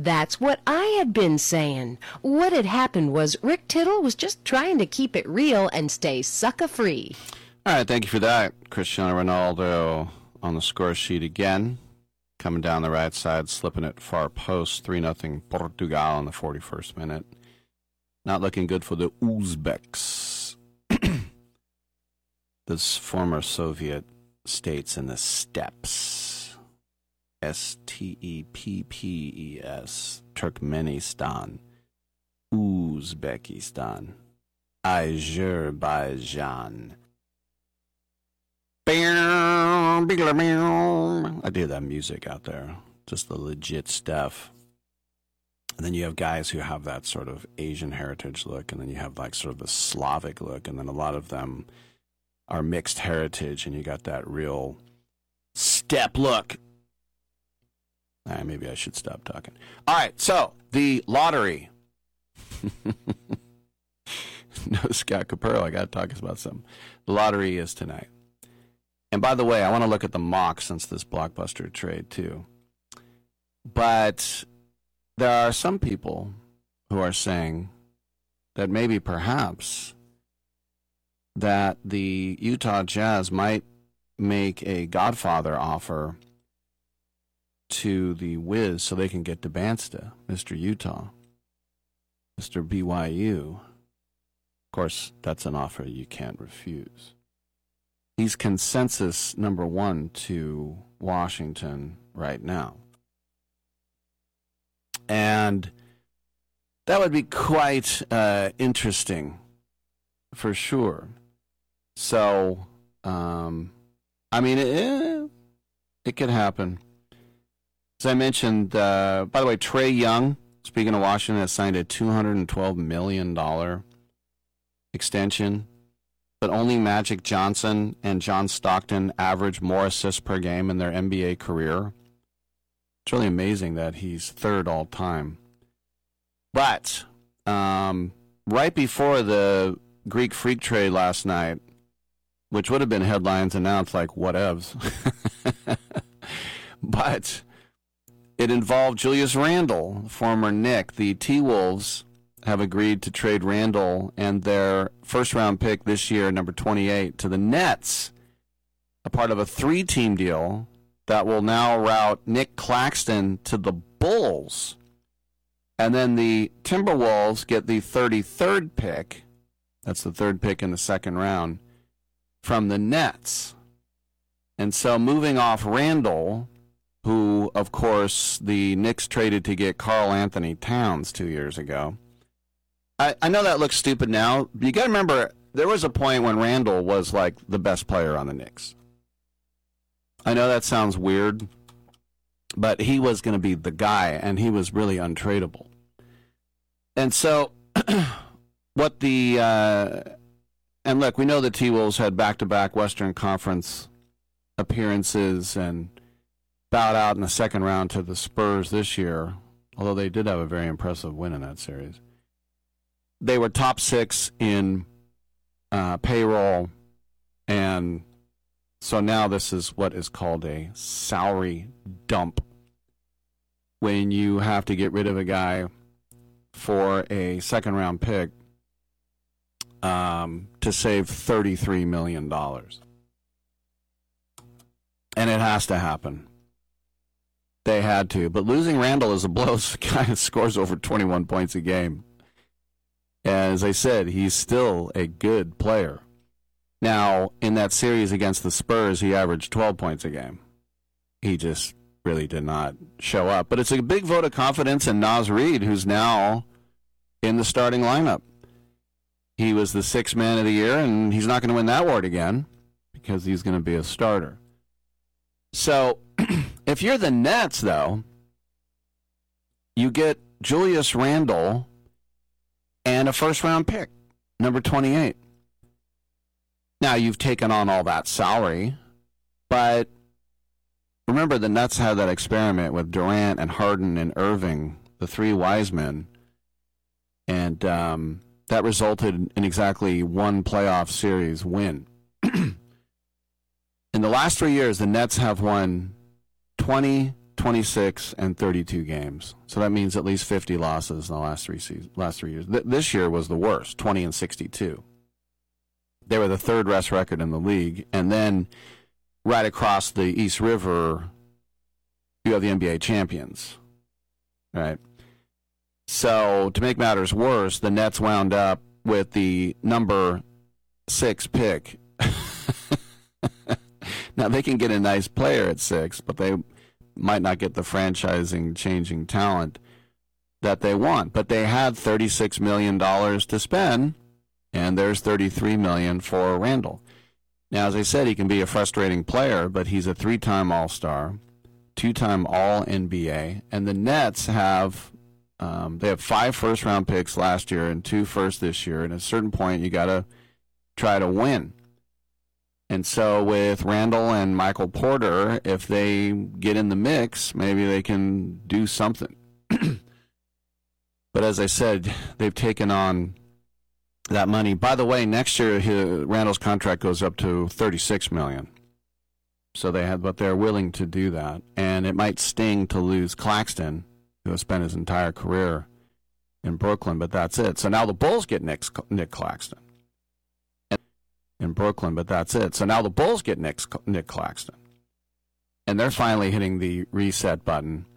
That's what I had been saying. What had happened was Rick Tittle was just trying to keep it real and stay sucker-free. All right, thank you for that. Cristiano Ronaldo on the score sheet again. Coming down the right side, slipping it far post, 3-0 Portugal in the 41st minute. Not looking good for the Uzbeks. This former Soviet states in the steppes. Steppes. Turkmenistan. Uzbekistan. Azerbaijan. I do that music out there. Just the legit stuff. And then you have guys who have that sort of Asian heritage look, and then you have like sort of the Slavic look, and then a lot of them are mixed heritage, and you got that real steppe look. Maybe I should stop talking. All right, so the lottery. No, Scott Capurro, I got to talk about something. The lottery is tonight. And by the way, I want to look at the mock since this blockbuster trade too. But there are some people who are saying that maybe perhaps that the Utah Jazz might make a Godfather offer to the Wiz so they can get DeBansta, Mr. Utah, Mr. BYU. Of course, that's an offer you can't refuse. He's consensus number one to Washington right now. And that would be quite interesting, for sure. So, I mean, it could happen. As I mentioned, by the way, Trae Young, speaking of Washington, has signed a $212 million extension. But only Magic Johnson and John Stockton average more assists per game in their NBA career. It's really amazing that he's third all time. But right before the Greek Freak trade last night, which would have been headlines announced like whatevs, but it involved Julius Randle, former Knick. The T-Wolves have agreed to trade Randle and their first-round pick this year, number 28, to the Nets, a part of a 3-team deal that will now route Nick Claxton to the Bulls. And then the Timberwolves get the 33rd pick, that's the third pick in the second round, from the Nets. And so moving off Randle, who, of course, the Knicks traded to get Karl Anthony Towns 2 years ago. I know that looks stupid now, but you got to remember, there was a point when Randle was like the best player on the Knicks. I know that sounds weird, but he was going to be the guy, and he was really untradeable. And so, what the and look, we know the T-Wolves had back-to-back Western Conference appearances and bowed out in the second round to the Spurs this year, although they did have a very impressive win in that series. They were top 6 in payroll, and so now this is what is called a salary dump, when you have to get rid of a guy for a second-round pick to save $33 million. And it has to happen. They had to. But losing Randle is a blow. The guy scores over 21 points a game. As I said, he's still a good player. Now, in that series against the Spurs, he averaged 12 points a game. He just really did not show up. But it's a big vote of confidence in Naz Reid, who's now in the starting lineup. He was the 6th man of the year, and he's not going to win that award again because he's going to be a starter. So, if you're the Nets, though, you get Julius Randle and a first-round pick, number 28. Now, you've taken on all that salary, but remember the Nets had that experiment with Durant and Harden and Irving, the 3 wise men, and that resulted in exactly one playoff series win. In the last 3 years, the Nets have won 20, 26 and 32 games. So that means at least 50 losses in the last 3 years. This year was the worst, 20 and 62. They were the third best record in the league. And then right across the East River, you have the NBA champions, right? So to make matters worse, the Nets wound up with the number 6 pick. Now, they can get a nice player at 6, but they might not get the franchising-changing talent that they want. But they had $36 million to spend, and there's $33 million for Randall. Now, as I said, he can be a frustrating player, but he's a 3-time All-Star, 2-time All-NBA, and the Nets have they have 5 first-round picks last year and 2 first this year. And at a certain point, you got to try to win. And so with Randall and Michael Porter, if they get in the mix, maybe they can do something. But as I said, they've taken on that money. By the way, next year Randall's contract goes up to $36 million. So but they're willing to do that, and it might sting to lose Claxton, who has spent his entire career in Brooklyn. But that's it. So now the Bulls get Nick Claxton in Brooklyn, but that's it. So now the Bulls get Nick Claxton. And they're finally hitting the reset button.